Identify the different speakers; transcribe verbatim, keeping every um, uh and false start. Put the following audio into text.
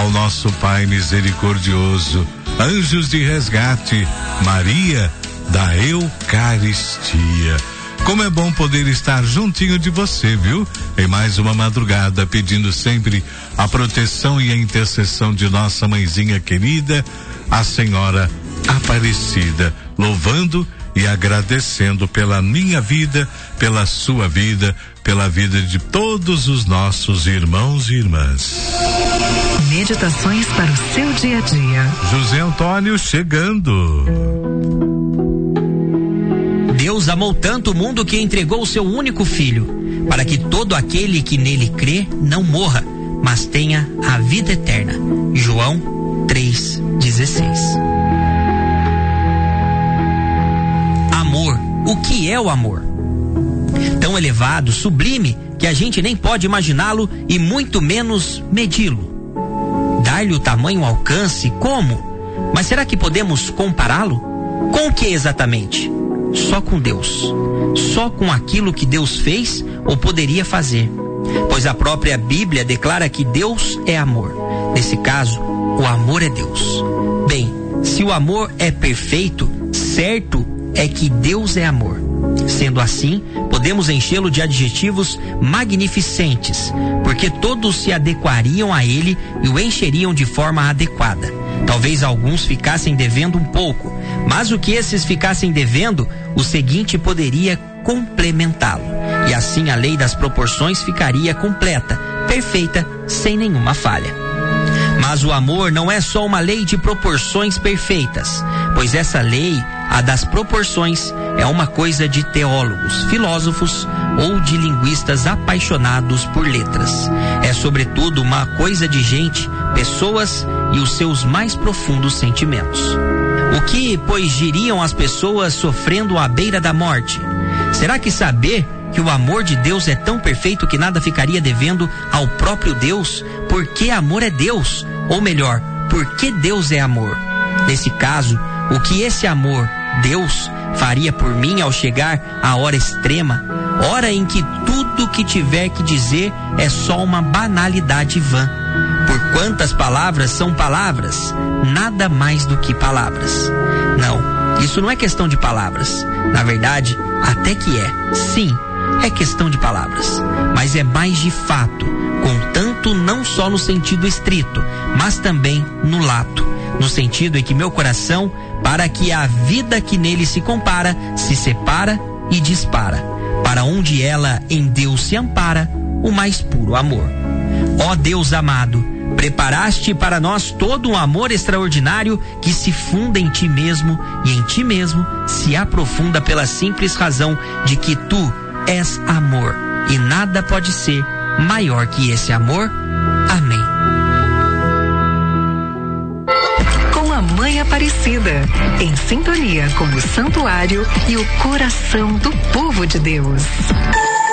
Speaker 1: ao nosso Pai misericordioso, anjos de resgate, Maria da Eucaristia. Como é bom poder estar juntinho de você, viu? Em mais uma madrugada, pedindo sempre a proteção e a intercessão de nossa mãezinha querida, a Senhora Aparecida, louvando e agradecendo pela minha vida, pela sua vida, pela vida de todos os nossos irmãos e irmãs.
Speaker 2: Meditações para o seu dia a dia.
Speaker 1: José Antônio chegando.
Speaker 3: Deus amou tanto o mundo que entregou o seu único filho, para que todo aquele que nele crê não morra, mas tenha a vida eterna. João três dezesseis. Amor. O que é o amor? Tão elevado, sublime, que a gente nem pode imaginá-lo e muito menos medi-lo. Dar-lhe o tamanho, o alcance, como? Mas será que podemos compará-lo? Com o que exatamente? Só com Deus. Só com aquilo que Deus fez ou poderia fazer. Pois a própria Bíblia declara que Deus é amor. Nesse caso, o amor é Deus. Bem, se o amor é perfeito, certo é que Deus é amor. Sendo assim, podemos enchê-lo de adjetivos magnificentes, porque todos se adequariam a ele e o encheriam de forma adequada. Talvez alguns ficassem devendo um pouco, mas o que esses ficassem devendo, o seguinte poderia complementá-lo. E assim a lei das proporções ficaria completa, perfeita, sem nenhuma falha. Mas o amor não é só uma lei de proporções perfeitas, pois essa lei, a das proporções, é uma coisa de teólogos, filósofos ou de linguistas apaixonados por letras. É sobretudo uma coisa de gente, pessoas e os seus mais profundos sentimentos. O que, pois, diriam as pessoas sofrendo à beira da morte? Será que saber que o amor de Deus é tão perfeito que nada ficaria devendo ao próprio Deus, porque amor é Deus? Ou melhor, porque Deus é amor? Nesse caso, o que esse amor, Deus, faria por mim ao chegar à hora extrema, hora em que tudo que tiver que dizer é só uma banalidade vã? Por quantas palavras são palavras? Nada mais do que palavras. Não, isso não é questão de palavras. Na verdade, até que é. Sim, é questão de palavras. Mas é mais de fato, contanto não só no sentido estrito, mas também no lato. No sentido em que meu coração, para que a vida que nele se compara, se separa e dispara, para onde ela em Deus se ampara, o mais puro amor. Ó Deus amado, preparaste para nós todo um amor extraordinário que se funda em ti mesmo e em ti mesmo se aprofunda pela simples razão de que tu és amor e nada pode ser maior que esse amor. Amém.
Speaker 2: Com a Mãe Aparecida, em sintonia com o santuário e o coração do povo de Deus.